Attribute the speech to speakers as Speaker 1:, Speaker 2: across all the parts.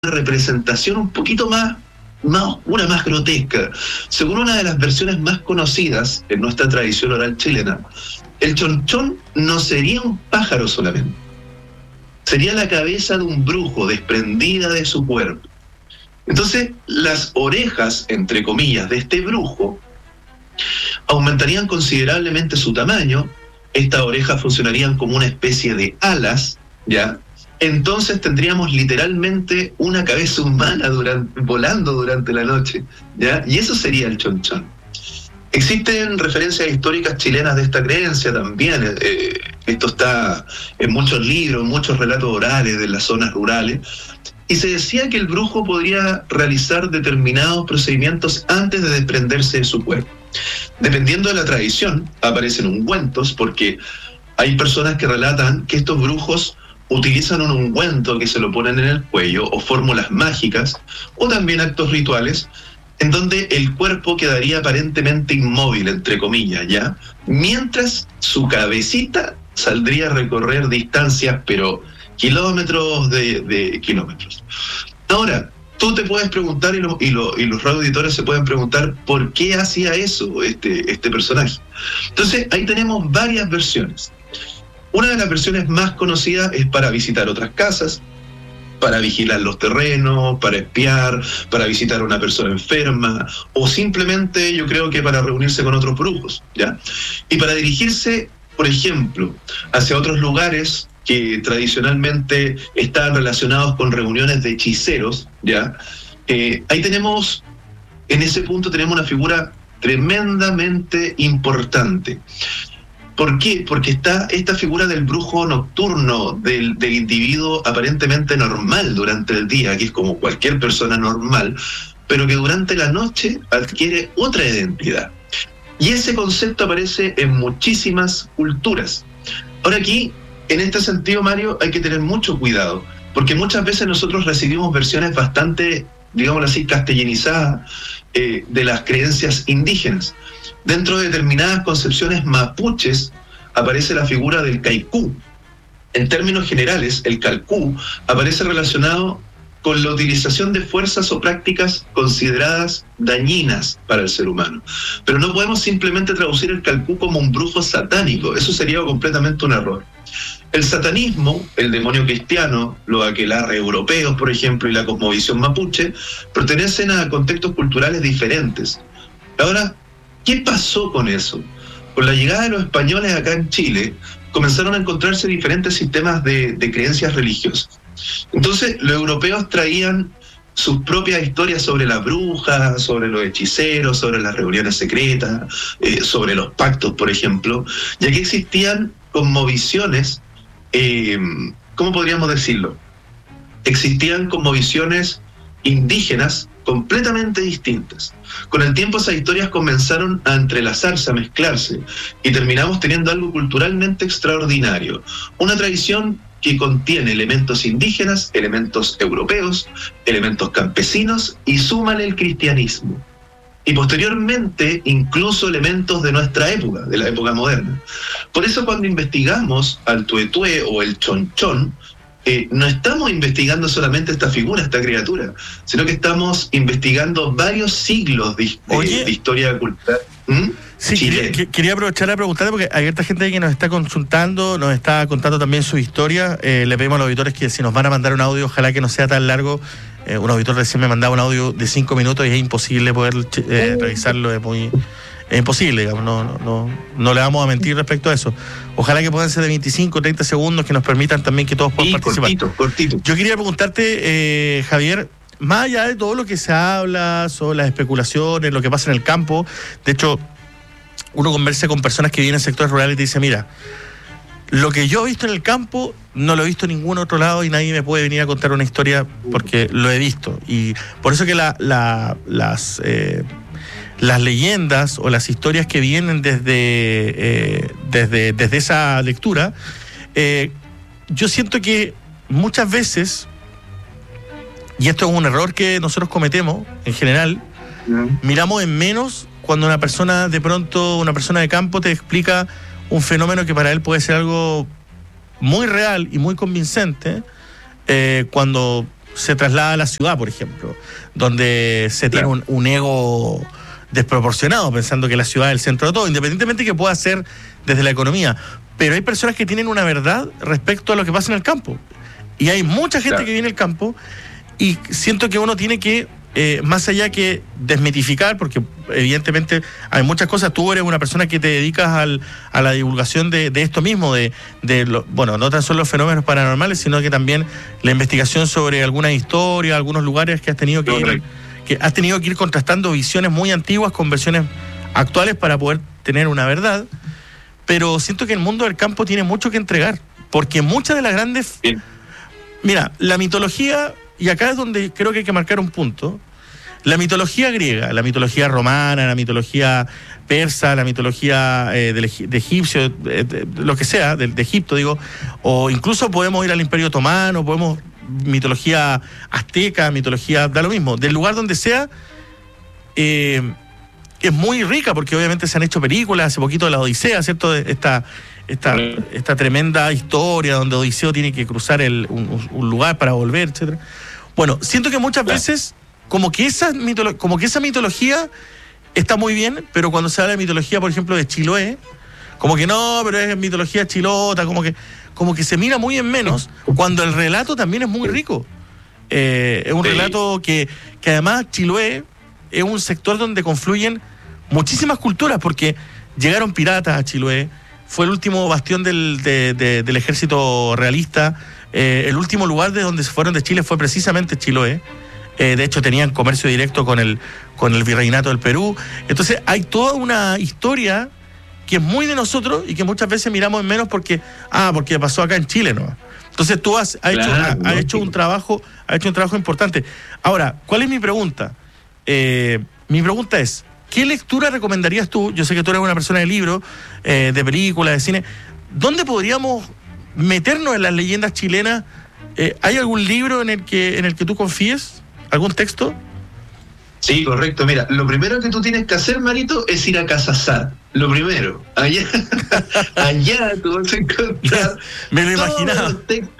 Speaker 1: representación un poquito más oscura, más grotesca. Según una de las versiones más conocidas en nuestra tradición oral chilena, el chonchón no sería un pájaro solamente, sería la cabeza de un brujo desprendida de su cuerpo. Entonces, las orejas, entre comillas, de este brujo aumentarían considerablemente su tamaño. Estas orejas funcionarían como una especie de alas, ¿ya? Entonces tendríamos literalmente una cabeza humana volando durante la noche, ¿ya? Y eso sería el chonchón. Existen referencias históricas chilenas de esta creencia también. Esto está en muchos libros, muchos relatos orales de las zonas rurales. Y se decía que el brujo podría realizar determinados procedimientos antes de desprenderse de su cuerpo. Dependiendo de la tradición, aparecen ungüentos, porque hay personas que relatan que estos brujos utilizan un ungüento que se lo ponen en el cuello, o fórmulas mágicas, o también actos rituales, en donde el cuerpo quedaría aparentemente inmóvil, entre comillas, ¿ya? Mientras su cabecita saldría a recorrer distancias, pero kilómetros de kilómetros. Ahora, tú te puedes preguntar, y los radioauditores se pueden preguntar, ¿por qué hacía eso este personaje? Entonces, ahí tenemos varias versiones. Una de las versiones más conocidas es para visitar otras casas, para vigilar los terrenos, para espiar, para visitar a una persona enferma, o simplemente, yo creo que para reunirse con otros brujos, ¿ya? Y para dirigirse, por ejemplo, hacia otros lugares que tradicionalmente estaban relacionados con reuniones de hechiceros, ¿ya? Ahí tenemos, en ese punto tenemos una figura tremendamente importante. ¿Por qué? Porque está esta figura del brujo nocturno, del individuo aparentemente normal durante el día, que es como cualquier persona normal, pero que durante la noche adquiere otra identidad. Y ese concepto aparece en muchísimas culturas. Ahora aquí, en este sentido, Mario, hay que tener mucho cuidado, porque muchas veces nosotros recibimos versiones bastante, digámoslo así, castellanizadas de las creencias indígenas. Dentro de determinadas concepciones mapuches aparece la figura del caicú. En términos generales, el calcú aparece relacionado con la utilización de fuerzas o prácticas consideradas dañinas para el ser humano. Pero no podemos simplemente traducir el calcú como un brujo satánico, eso sería completamente un error. El satanismo, el demonio cristiano, los aquelarres europeos, por ejemplo, y la cosmovisión mapuche, pertenecen a contextos culturales diferentes. Ahora, ¿qué pasó con eso? Con la llegada de los españoles acá en Chile, comenzaron a encontrarse diferentes sistemas de creencias religiosas. Entonces, los europeos traían sus propias historias sobre las brujas, sobre los hechiceros, sobre las reuniones secretas, sobre los pactos, por ejemplo, y aquí existían cosmovisiones, ¿cómo podríamos decirlo? Existían cosmovisiones indígenas completamente distintas. Con el tiempo esas historias comenzaron a entrelazarse, a mezclarse, y terminamos teniendo algo culturalmente extraordinario. Una tradición que contiene elementos indígenas, elementos europeos, elementos campesinos, y súmale el cristianismo. Y posteriormente, incluso elementos de nuestra época, de la época moderna. Por eso cuando investigamos al tuetué o el chonchón, no estamos investigando solamente esta figura, esta criatura, sino que estamos investigando varios siglos de historia cultural.
Speaker 2: Sí, quería aprovechar a preguntarle, porque hay harta gente que nos está consultando, nos está contando también su historia. Le pedimos a los auditores que si nos van a mandar un audio, ojalá que no sea tan largo. Un auditor recién me mandaba un audio de 5 minutos y es imposible poder revisarlo, es imposible, digamos, no le vamos a mentir respecto a eso. Ojalá que puedan ser de 25, 30 segundos, que nos permitan también que todos puedan participar.
Speaker 1: Cortito.
Speaker 2: Yo quería preguntarte, Javier, más allá de todo lo que se habla sobre las especulaciones, lo que pasa en el campo, de hecho, uno conversa con personas que viven en sectores rurales y te dice, mira, lo que yo he visto en el campo no lo he visto en ningún otro lado y nadie me puede venir a contar una historia porque lo he visto. Y por eso que las leyendas o las historias que vienen desde esa lectura, yo siento que muchas veces, y esto es un error que nosotros cometemos en general, miramos en menos cuando una persona de campo te explica un fenómeno que para él puede ser algo muy real y muy convincente, cuando se traslada a la ciudad, por ejemplo, donde se tiene un ego desproporcionado, pensando que la ciudad es el centro de todo, independientemente que pueda ser desde la economía. Pero hay personas que tienen una verdad respecto a lo que pasa en el campo. Y hay mucha gente que viene al campo, y siento que uno tiene que, más allá que desmitificar, porque evidentemente hay muchas cosas, tú eres una persona que te dedicas a la divulgación de esto mismo, bueno, no tan solo los fenómenos paranormales, sino que también la investigación sobre alguna historia, algunos lugares que has tenido que ir contrastando visiones muy antiguas con versiones actuales para poder tener una verdad. Pero siento que el mundo del campo tiene mucho que entregar, porque muchas de las grandes... Mira, la mitología, y acá es donde creo que hay que marcar un punto, la mitología griega, la mitología romana, la mitología persa, la mitología de egipcio, lo que sea, de Egipto, digo, o incluso podemos ir al Imperio Otomano, mitología azteca, mitología, da lo mismo, del lugar donde sea, es muy rica, porque obviamente se han hecho películas, hace poquito la Odisea, ¿cierto? Esta tremenda historia donde Odiseo tiene que cruzar un lugar para volver, etcétera. Bueno, siento que muchas veces como que esa mitología está muy bien, pero cuando se habla de mitología, por ejemplo, de Chiloé, como que no, pero es mitología chilota, como que se mira muy en menos, cuando el relato también es muy rico. Es un relato que además Chiloé es un sector donde confluyen muchísimas culturas, porque llegaron piratas a Chiloé, fue el último bastión del ejército realista, el último lugar de donde se fueron de Chile fue precisamente Chiloé. De hecho tenían comercio directo con el virreinato del Perú. Entonces hay toda una historia que es muy de nosotros y que muchas veces miramos en menos porque pasó acá en Chile, ¿no? Entonces tú has hecho un trabajo importante. Ahora, ¿cuál es mi pregunta? Mi pregunta es, ¿qué lectura recomendarías tú? Yo sé que tú eres una persona de libros, de películas, de cine. ¿Dónde podríamos meternos en las leyendas chilenas? ¿Hay algún libro en el que tú confíes? ¿Algún texto?
Speaker 1: Sí, correcto. Mira, lo primero que tú tienes que hacer, Marito, es ir a Casazar. Lo primero. Allá tú vas a encontrar
Speaker 2: me lo imaginaba.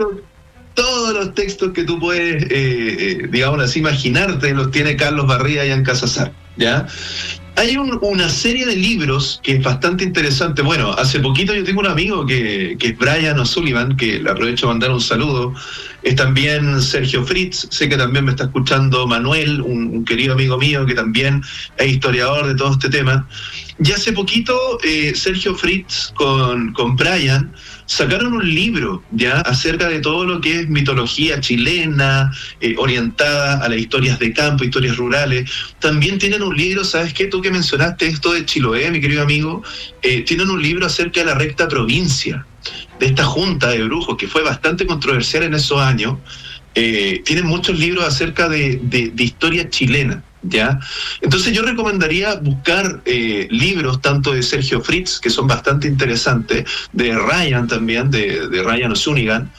Speaker 1: Todos los textos que tú puedes, digamos así, imaginarte, los tiene Carlos Barría allá en Casazar, ¿ya? Hay una serie de libros que es bastante interesante. Bueno, hace poquito yo tengo un amigo que es Brian O'Sullivan, que le aprovecho a mandar un saludo. Es también Sergio Fritz, sé que también me está escuchando Manuel, un querido amigo mío que también es historiador de todo este tema. Y hace poquito Sergio Fritz con Brian sacaron un libro ya acerca de todo lo que es mitología chilena, orientada a las historias de campo, historias rurales. También tienen un libro, ¿sabes qué? Tú que mencionaste esto de Chiloé, mi querido amigo, tienen un libro acerca de la recta provincia, de esta junta de brujos, que fue bastante controversial en esos años. Tienen muchos libros acerca de historia chilena, ¿ya? Entonces yo recomendaría buscar libros tanto de Sergio Fritz, que son bastante interesantes, de Ryan también, de Ryan O'Sullivan,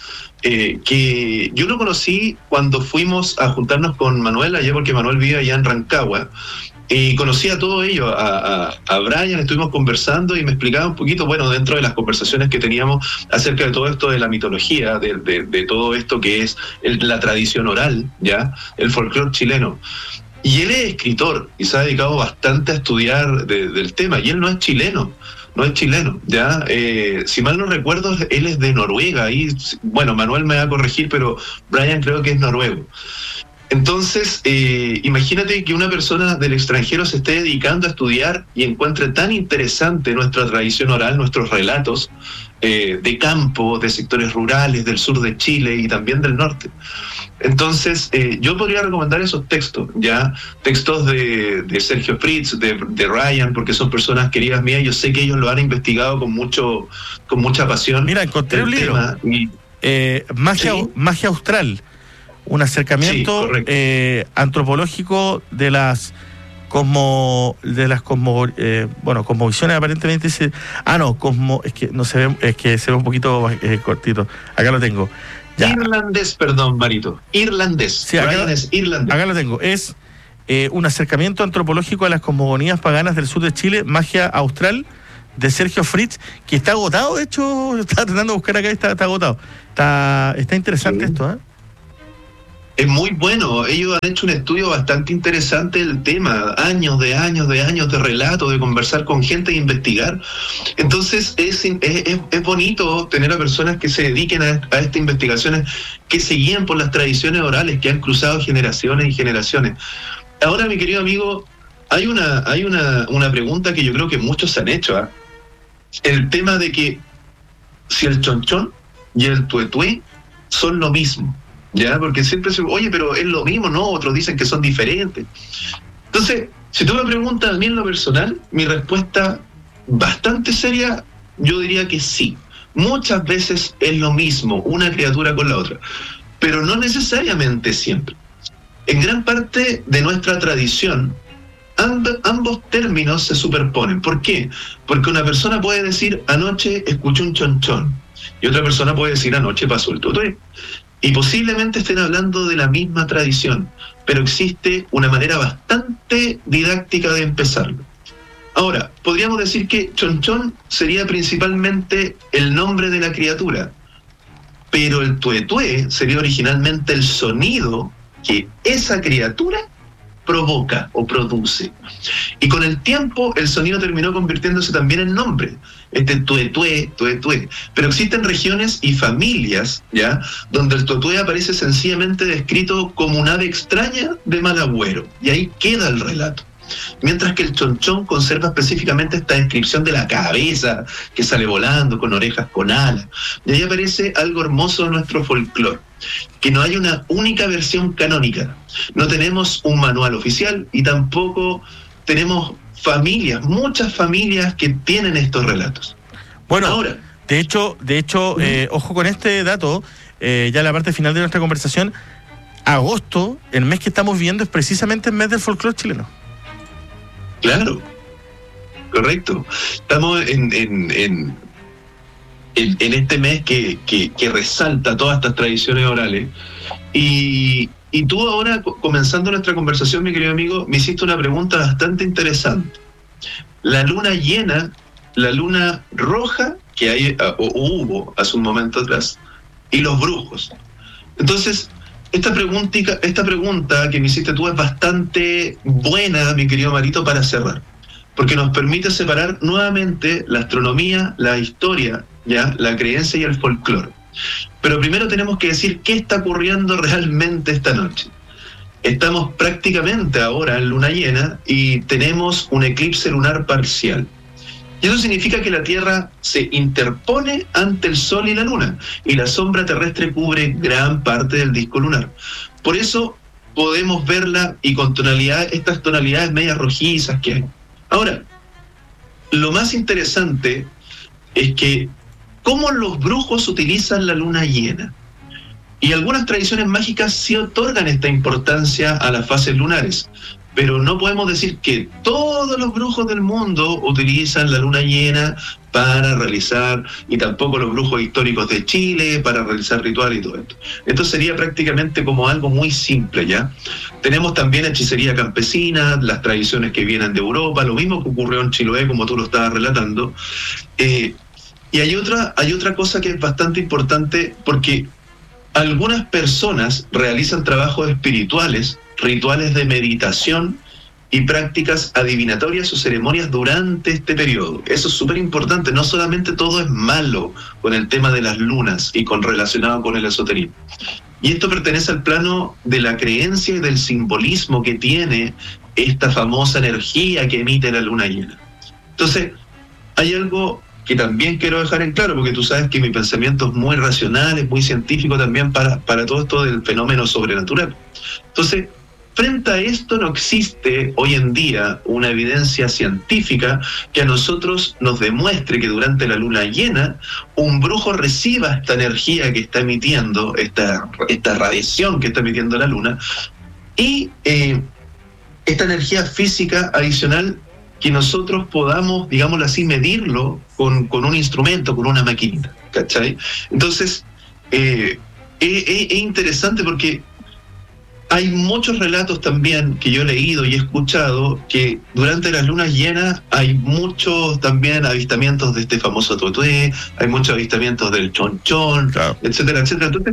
Speaker 1: que yo lo conocí cuando fuimos a juntarnos con Manuel allá, porque Manuel vive allá en Rancagua, y conocí a todo ello, a Brian, estuvimos conversando y me explicaba un poquito, bueno, dentro de las conversaciones que teníamos acerca de todo esto de la mitología, de todo esto que es la tradición oral, ¿ya? El folclore chileno. Y él es escritor y se ha dedicado bastante a estudiar del tema, y él no es chileno, ¿ya? Si mal no recuerdo, él es de Noruega, y bueno, Manuel me va a corregir, pero Brian creo que es noruego. Entonces, imagínate que una persona del extranjero se esté dedicando a estudiar y encuentre tan interesante nuestra tradición oral, nuestros relatos de campo, de sectores rurales, del sur de Chile y también del norte. Entonces, yo podría recomendar esos textos, ¿ya? Textos de Sergio Fritz, de Ryan, porque son personas queridas mías. Yo sé que ellos lo han investigado con mucha pasión.
Speaker 2: Mira, encontré un libro, Magia Austral. Un acercamiento antropológico de las cosmovisiones, aparentemente es que no se ve, es que se ve un poquito cortito. Acá lo tengo. Ya.
Speaker 1: Irlandés, perdón, Marito. Irlandés.
Speaker 2: Sí, es irlandés. Acá lo tengo. Es un acercamiento antropológico a las cosmogonías paganas del sur de Chile, Magia Austral, de Sergio Fritz, que está agotado. De hecho, estaba tratando de buscar acá y está agotado. Está interesante esto, ¿eh?
Speaker 1: Es muy bueno. Ellos han hecho un estudio bastante interesante del tema, años de relato, de conversar con gente e investigar. Entonces es bonito tener a personas que se dediquen a estas investigaciones, que se guíen por las tradiciones orales que han cruzado generaciones y generaciones. Ahora, mi querido amigo, hay una pregunta que yo creo que muchos se han hecho, ¿eh? El tema de que si el chonchón y el tuetué son lo mismo. Ya, porque siempre se, oye, pero es lo mismo, ¿no? Otros dicen que son diferentes. Entonces, si tú me preguntas a mí en lo personal, mi respuesta bastante seria, yo diría que sí. Muchas veces es lo mismo, una criatura con la otra, pero no necesariamente siempre. En gran parte de nuestra tradición, ambos términos se superponen. ¿Por qué? Porque una persona puede decir, anoche escuché un chonchón, y otra persona puede decir, anoche pasó el tuetué. Y posiblemente estén hablando de la misma tradición, pero existe una manera bastante didáctica de empezarlo. Ahora, podríamos decir que chonchón sería principalmente el nombre de la criatura, pero el tuetué sería originalmente el sonido que esa criatura provoca o produce. Y con el tiempo el sonido terminó convirtiéndose también en nombre, tuetué. Pero existen regiones y familias, ¿ya?, donde el tuetué aparece sencillamente descrito como un ave extraña de mal agüero, y ahí queda el relato. Mientras que el chonchón conserva específicamente esta descripción de la cabeza que sale volando con orejas con alas. Y ahí aparece algo hermoso de nuestro folclore, que no hay una única versión canónica. No tenemos un manual oficial y tampoco tenemos familias, muchas familias que tienen estos relatos.
Speaker 2: Bueno, ahora, de hecho, ojo con este dato, ya en la parte final de nuestra conversación. Agosto, el mes que estamos viviendo, es precisamente el mes del folclore chileno.
Speaker 1: Claro, correcto. Estamos en este mes que resalta todas estas tradiciones orales. Y tú ahora, comenzando nuestra conversación, mi querido amigo, me hiciste una pregunta bastante interesante. La luna llena, la luna roja que hay o hubo hace un momento atrás, y los brujos. Entonces, esta pregunta que me hiciste tú es bastante buena, mi querido Marito, para cerrar, porque nos permite separar nuevamente la astronomía, la historia, ya, la creencia y el folclore. Pero primero tenemos que decir qué está ocurriendo realmente esta noche. Estamos prácticamente ahora en luna llena y tenemos un eclipse lunar parcial. Y eso significa que la Tierra se interpone ante el Sol y la Luna, y la sombra terrestre cubre gran parte del disco lunar. Por eso podemos verla y con estas tonalidades medias rojizas que hay. Ahora, lo más interesante es que cómo los brujos utilizan la luna llena. Y algunas tradiciones mágicas sí otorgan esta importancia a las fases lunares, pero no podemos decir que todos los brujos del mundo utilizan la luna llena para realizar, y tampoco los brujos históricos de Chile para realizar rituales y todo esto. Esto sería prácticamente como algo muy simple, ¿ya? Tenemos también hechicería campesina, las tradiciones que vienen de Europa, lo mismo que ocurrió en Chiloé, como tú lo estabas relatando. Y hay otra cosa que es bastante importante, porque algunas personas realizan trabajos espirituales, rituales de meditación y prácticas adivinatorias o ceremonias durante este periodo. Eso es súper importante. No solamente todo es malo con el tema de las lunas y relacionado con el esoterismo. Y esto pertenece al plano de la creencia y del simbolismo que tiene esta famosa energía que emite la luna llena. Entonces, hay algo que también quiero dejar en claro, porque tú sabes que mi pensamiento es muy racional, es muy científico también para todo esto del fenómeno sobrenatural. Entonces, frente a esto no existe hoy en día una evidencia científica que a nosotros nos demuestre que durante la luna llena un brujo reciba esta energía que está emitiendo, esta radiación que está emitiendo la luna, y esta energía física adicional que nosotros podamos, digámoslo así, medirlo con un instrumento, con una maquinita, ¿cachai? Entonces, es interesante porque hay muchos relatos también que yo he leído y he escuchado que durante las lunas llenas hay muchos también avistamientos de este famoso tuetué, hay muchos avistamientos del chonchón, claro, etcétera, etcétera. Entonces,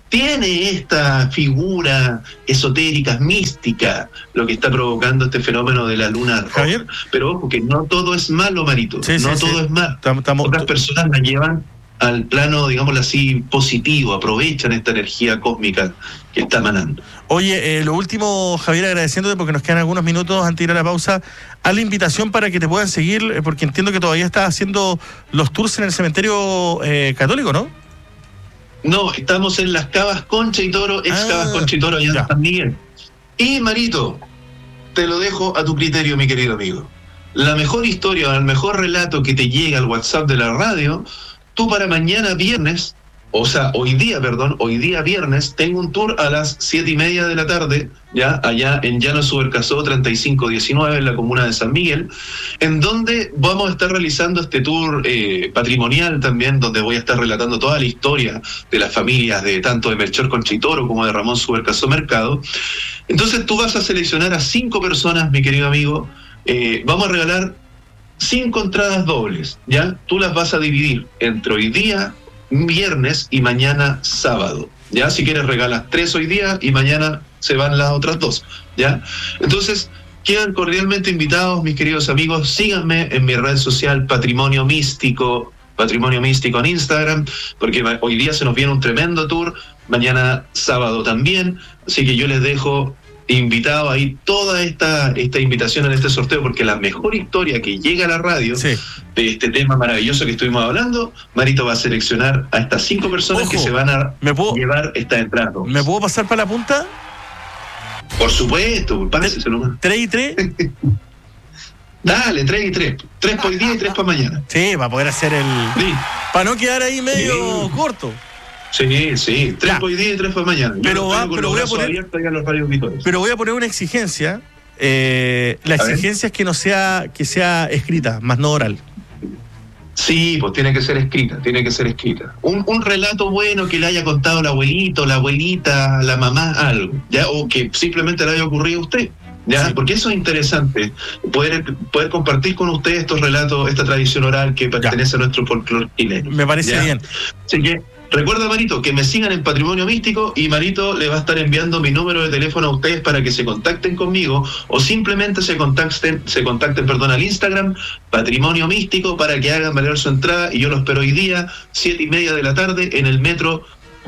Speaker 1: tiene esta figura esotérica, mística, lo que está provocando este fenómeno de la luna roja.
Speaker 2: Javier,
Speaker 1: pero ojo, que no todo es malo, Marito. No todo es malo. Otras personas la llevan al plano, digámoslo así, positivo, aprovechan esta energía cósmica que está emanando.
Speaker 2: Oye, lo último, Javier, agradeciéndote porque nos quedan algunos minutos antes de ir a la pausa, a la invitación para que te puedan seguir, porque entiendo que todavía estás haciendo los tours en el cementerio católico, ¿no?
Speaker 1: No, estamos en las Cavas Concha y Toro, Cavas Concha y Toro allá en San Miguel. Y Marito, te lo dejo a tu criterio, mi querido amigo. La mejor historia, el mejor relato que te llega al WhatsApp de la radio, tú para mañana viernes, hoy día viernes, tengo un tour a las 7:30 de la tarde, ya allá en Llano Subercasó 3519, en la comuna de San Miguel, en donde vamos a estar realizando este tour patrimonial también, donde voy a estar relatando toda la historia de las familias de tanto de Melchor Concha y Toro como de Ramón Subercasó Mercado. Entonces tú vas a seleccionar a 5 personas, mi querido amigo. Vamos a regalar 5 entradas dobles, ¿ya? Tú las vas a dividir entre hoy día, viernes, y mañana, sábado, ¿ya? Si quieres regalas 3 hoy día y mañana se van las otras 2, ¿ya? Entonces, quedan cordialmente invitados, mis queridos amigos. Síganme en mi red social Patrimonio Místico en Instagram, porque hoy día se nos viene un tremendo tour, mañana sábado también, así que yo les dejo invitado ahí toda esta invitación en este sorteo, porque la mejor historia que llega a la radio de este tema maravilloso que estuvimos hablando, Marito va a seleccionar a estas 5 personas que se van a llevar esta entrada.
Speaker 2: ¿Me puedo pasar para la punta?
Speaker 1: Por supuesto, pásese nomás.
Speaker 2: 3 y 3.
Speaker 1: Dale, 3 y 3. 3 para hoy día y 3 para mañana.
Speaker 2: Sí, para poder hacer para no quedar ahí medio corto.
Speaker 1: Sí, 3 para hoy día y 3 para mañana.
Speaker 2: Pero voy a poner una exigencia. La exigencia es que no sea escrita, más no oral.
Speaker 1: Sí, pues tiene que ser escrita. Un relato bueno que le haya contado el abuelito, la abuelita, la mamá, algo, ¿ya? O que simplemente le haya ocurrido a usted, ¿ya? Sí. Porque eso es interesante, poder compartir con ustedes estos relatos, esta tradición oral que pertenece a nuestro folclore chileno.
Speaker 2: Me parece bien.
Speaker 1: Así que recuerda, Marito, que me sigan en Patrimonio Místico, y Marito le va a estar enviando mi número de teléfono a ustedes para que se contacten conmigo, o simplemente se contacten al Instagram Patrimonio Místico, para que hagan valer su entrada, y yo lo espero hoy día 7:30 de la tarde en el metro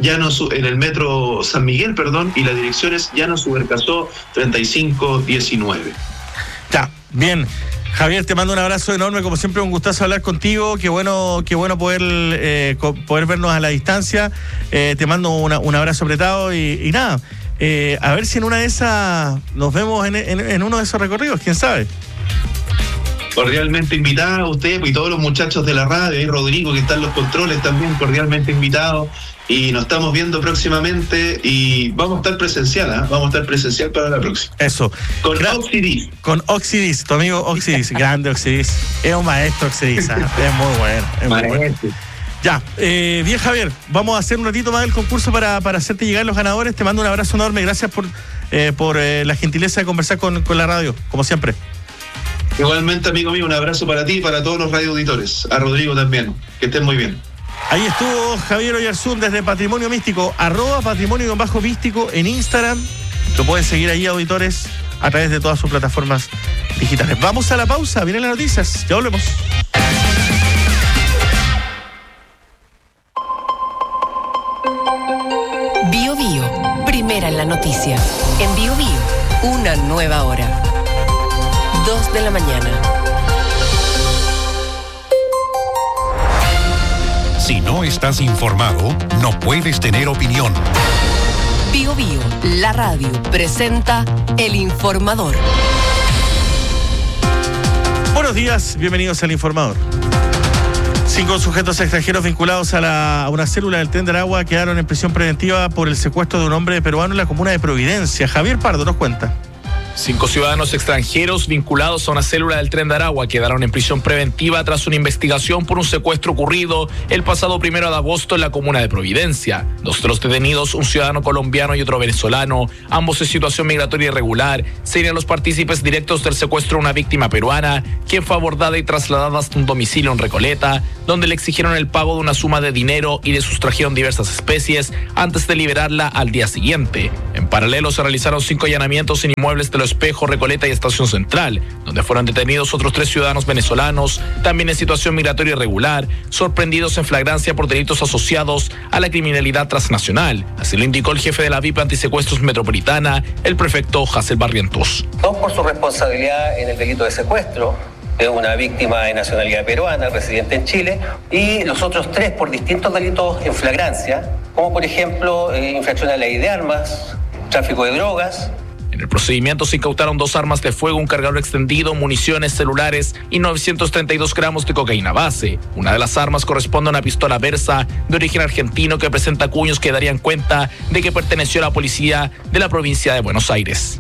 Speaker 1: San Miguel, y la dirección es Llano Subercasó 3519.
Speaker 2: Ya, bien. Javier, te mando un abrazo enorme, como siempre un gustazo hablar contigo, qué bueno poder vernos a la distancia, te mando un abrazo apretado y nada, a ver si en una de esas nos vemos en uno de esos recorridos, quién sabe.
Speaker 1: Cordialmente invitado a usted y todos los muchachos de la radio, y Rodrigo que está en los controles también, cordialmente invitado, y nos estamos viendo próximamente, y vamos a estar presencial para la próxima.
Speaker 2: Eso. Con Oxidis, tu amigo Oxidis, grande Oxidis, es un maestro Oxidis, es muy bueno. Ya, bien Javier, vamos a hacer un ratito más del concurso para hacerte llegar los ganadores. Te mando un abrazo enorme, gracias por la gentileza de conversar con la radio, como siempre.
Speaker 1: Igualmente, amigo mío, un abrazo para ti y para todos los radioauditores. A Rodrigo también, que estén muy bien.
Speaker 2: Ahí estuvo Javier Oyarzún desde Patrimonio Místico, @patrimonio_místico en Instagram. Lo pueden seguir ahí, auditores, a través de todas sus plataformas digitales. Vamos a la pausa, vienen las noticias, ya volvemos.
Speaker 3: Bio Bio, primera en la noticia. En Bio Bio, una nueva hora. 2 de la mañana.
Speaker 4: Si no estás informado, no puedes tener opinión.
Speaker 3: Bio Bio, la radio, presenta El Informador.
Speaker 2: Buenos días, bienvenidos al Informador. 5 sujetos extranjeros vinculados a una célula del Tren de Aragua quedaron en prisión preventiva por el secuestro de un hombre peruano en la comuna de Providencia. Javier Pardo nos cuenta.
Speaker 5: 5 ciudadanos extranjeros vinculados a una célula del Tren de Aragua quedaron en prisión preventiva tras una investigación por un secuestro ocurrido el pasado 1 de agosto en la comuna de Providencia. 2 de los detenidos, un ciudadano colombiano y otro venezolano, ambos en situación migratoria irregular, serían los partícipes directos del secuestro de una víctima peruana, quien fue abordada y trasladada hasta un domicilio en Recoleta, donde le exigieron el pago de una suma de dinero y le sustrajeron diversas especies antes de liberarla al día siguiente. En paralelo se realizaron 5 allanamientos en inmuebles de Los Espejos, Recoleta y Estación Central, donde fueron detenidos otros 3 ciudadanos venezolanos, también en situación migratoria irregular, sorprendidos en flagrancia por delitos asociados a la criminalidad transnacional. Así lo indicó el jefe de la VIP Antisecuestros Metropolitana, el prefecto Hazel Barrientos.
Speaker 6: 2 por su responsabilidad en el delito de secuestro de una víctima de nacionalidad peruana, residente en Chile, y los otros 3 por distintos delitos en flagrancia, como por ejemplo infracción a la ley de armas, tráfico de drogas.
Speaker 5: En el procedimiento se incautaron 2 armas de fuego, un cargador extendido, municiones, celulares y 932 gramos de cocaína base. Una de las armas corresponde a una pistola Versa de origen argentino que presenta cuños que darían cuenta de que perteneció a la policía de la provincia de Buenos Aires.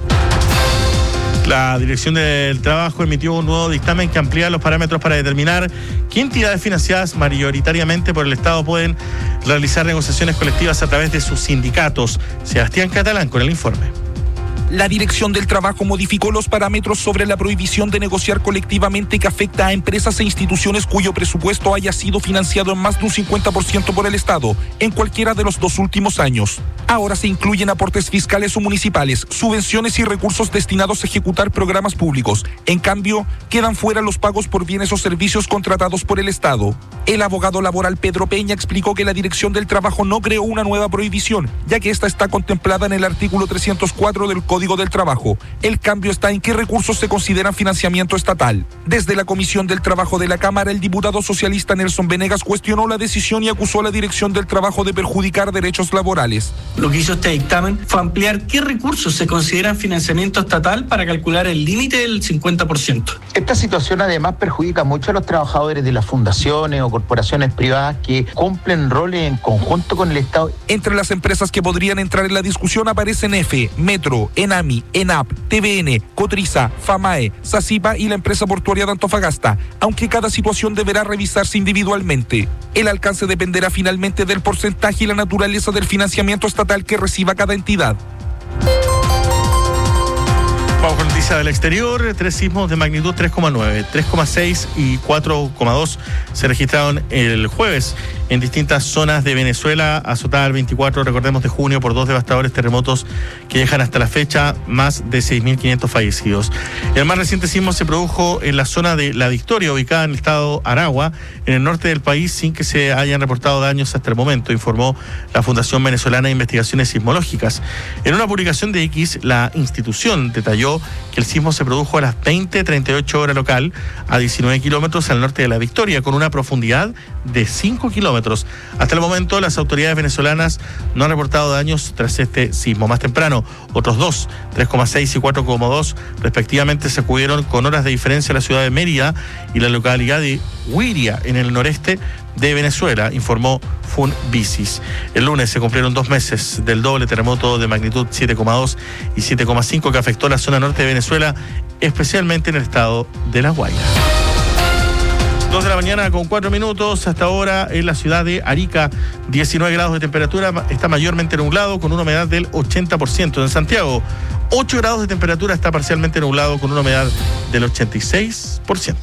Speaker 2: La Dirección del Trabajo emitió un nuevo dictamen que amplía los parámetros para determinar qué entidades financiadas mayoritariamente por el Estado pueden realizar negociaciones colectivas a través de sus sindicatos. Sebastián Catalán con el informe.
Speaker 7: La Dirección del Trabajo modificó los parámetros sobre la prohibición de negociar colectivamente que afecta a empresas e instituciones cuyo presupuesto haya sido financiado en más de un 50% por el Estado en cualquiera de los 2 últimos años. Ahora se incluyen aportes fiscales o municipales, subvenciones y recursos destinados a ejecutar programas públicos. En cambio, quedan fuera los pagos por bienes o servicios contratados por el Estado. El abogado laboral Pedro Peña explicó que la Dirección del Trabajo no creó una nueva prohibición, ya que esta está contemplada en el artículo 304 del Código del Trabajo. El cambio está en qué recursos se consideran financiamiento estatal. Desde la Comisión del Trabajo de la Cámara, el diputado socialista Nelson Venegas cuestionó la decisión y acusó a la Dirección del Trabajo de perjudicar derechos laborales.
Speaker 8: Lo que hizo este dictamen fue ampliar qué recursos se consideran financiamiento estatal para calcular el límite del 50%.
Speaker 9: Esta situación además perjudica mucho a los trabajadores de las fundaciones o corporaciones privadas que cumplen roles en conjunto con el Estado.
Speaker 7: Entre las empresas que podrían entrar en la discusión aparecen EFE, Metro, ENAMI, ENAP, TVN, Cotriza, FAMAE, SACIPA y la empresa portuaria de Antofagasta, aunque cada situación deberá revisarse individualmente. El alcance dependerá finalmente del porcentaje y la naturaleza del financiamiento estatal que reciba cada entidad.
Speaker 2: Vamos con noticias del exterior. 3 sismos de magnitud 3,9, 3,6 y 4,2 se registraron el jueves en distintas zonas de Venezuela, azotada el 24, recordemos, de junio por 2 devastadores terremotos que dejan hasta la fecha más de 6.500 fallecidos. El más reciente sismo se produjo en la zona de La Victoria, ubicada en el estado Aragua, en el norte del país, sin que se hayan reportado daños hasta el momento, informó la Fundación Venezolana de Investigaciones Sismológicas. En una publicación de X, la institución detalló que el sismo se produjo a las 20:38 hora local, a 19 kilómetros al norte de La Victoria, con una profundidad de 5 kilómetros. Hasta el momento, las autoridades venezolanas no han reportado daños tras este sismo. Más temprano, otros 2, 3,6 y 4,2, respectivamente, sacudieron con horas de diferencia la ciudad de Mérida y la localidad de Huiria, en el noreste de Venezuela, informó Funvisis. El lunes se cumplieron 2 meses del doble terremoto de magnitud 7,2 y 7,5 que afectó la zona norte de Venezuela, especialmente en el estado de La Guaira. 2 de la mañana con 4 minutos. Hasta ahora en la ciudad de Arica, 19 grados de temperatura, está mayormente nublado con una humedad del 80%. En Santiago, 8 grados de temperatura, está parcialmente nublado con una humedad del 86%.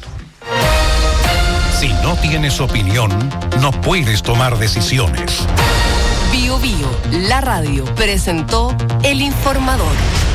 Speaker 4: Si no tienes opinión, no puedes tomar decisiones.
Speaker 3: Bio Bio, la radio, presentó El Informador.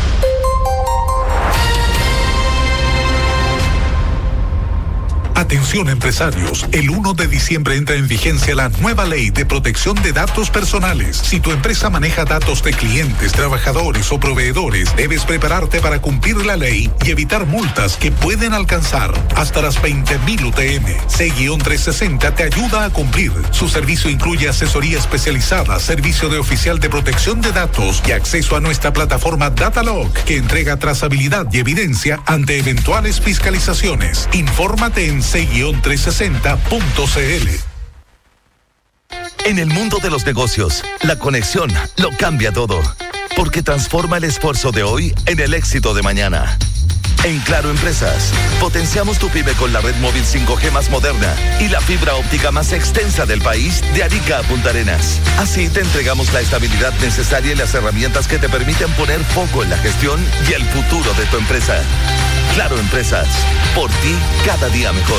Speaker 10: Atención empresarios, el 1 de diciembre entra en vigencia la nueva ley de protección de datos personales. Si tu empresa maneja datos de clientes, trabajadores o proveedores, debes prepararte para cumplir la ley y evitar multas que pueden alcanzar hasta las 20.000 UTM. C-360 te ayuda a cumplir. Su servicio incluye asesoría especializada, servicio de oficial de protección de datos y acceso a nuestra plataforma Datalog, que entrega trazabilidad y evidencia ante eventuales fiscalizaciones. Infórmate en c-360.cl.
Speaker 11: En el mundo de los negocios, la conexión lo cambia todo. porque transforma el esfuerzo de hoy en el éxito de mañana. En Claro Empresas, potenciamos tu pyme con la red móvil 5G más moderna y la fibra óptica más extensa del país, de Arica a Punta Arenas. Así te entregamos la estabilidad necesaria y las herramientas que te permiten poner foco en la gestión y el futuro de tu empresa. Claro Empresas, por ti cada día mejor.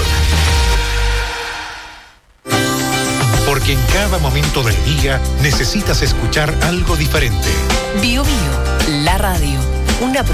Speaker 10: Porque en cada momento del día necesitas escuchar algo diferente.
Speaker 3: Bio Bio, la radio, una